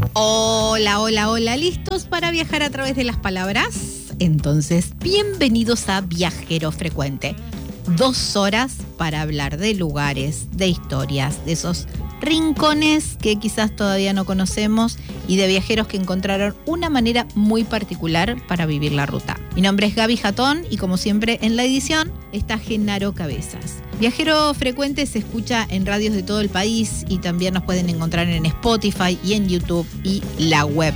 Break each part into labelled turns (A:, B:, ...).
A: Hola, hola, hola, ¿listos para viajar a través de las palabras? Entonces, bienvenidos a Viajero Frecuente. 2 horas para hablar de lugares, de historias, de esos rincones que quizás todavía no conocemos y de viajeros que encontraron una manera muy particular para vivir la ruta. Mi nombre es Gaby Jatón y como siempre en la edición está Genaro Cabezas. Viajero Frecuente se escucha en radios de todo el país y también nos pueden encontrar en Spotify y en YouTube y la web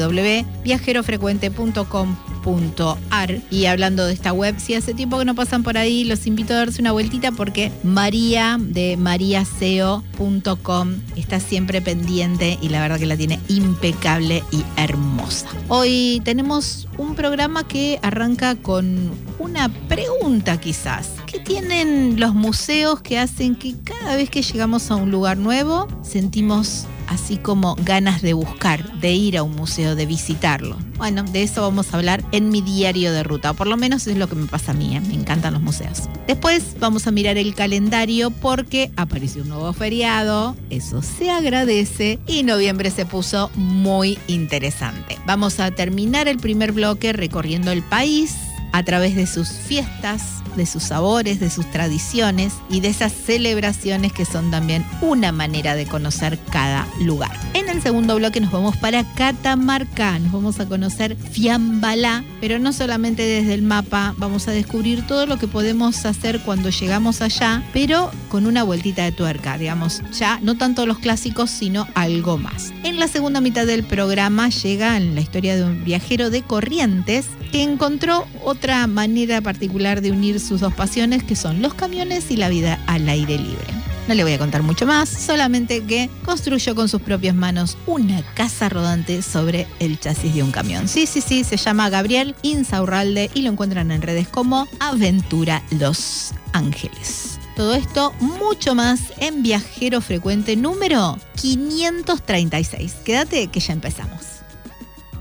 A: www.viajerofrecuente.com.ar. Y hablando de esta web, si hace tiempo que no pasan por ahí, los invito a darse una vueltita porque María de mariaseo.com está siempre pendiente y la verdad que la tiene impecable y hermosa. Hoy tenemos un programa que arranca con una pregunta quizás. ¿Qué tienen los museos que hacen que cada vez que llegamos a un lugar nuevo sentimos así como ganas de buscar, de ir a un museo, de visitarlo? Bueno, de eso vamos a hablar en mi diario de ruta, o por lo menos es lo que me pasa a mí, me encantan los museos. Después vamos a mirar el calendario porque apareció un nuevo feriado, eso se agradece y noviembre se puso muy interesante. Vamos a terminar el primer bloque recorriendo el país a través de sus fiestas, de sus sabores, de sus tradiciones y de esas celebraciones que son también una manera de conocer cada lugar. En el segundo bloque nos vamos para Catamarca, nos vamos a conocer Fiambalá, pero no solamente desde el mapa, vamos a descubrir todo lo que podemos hacer cuando llegamos allá, pero con una vueltita de tuerca, digamos, ya no tanto los clásicos, sino algo más. En la segunda mitad del programa llega la historia de un viajero de Corrientes que encontró otra manera particular de unir sus dos pasiones, que son los camiones y la vida al aire libre. No le voy a contar mucho más, solamente que construyó con sus propias manos una casa rodante sobre el chasis de un camión. Sí, se llama Gabriel Insaurralde y lo encuentran en redes como Aventura Los Ángeles. Todo esto, mucho más en Viajero Frecuente número 536. Quédate que ya empezamos.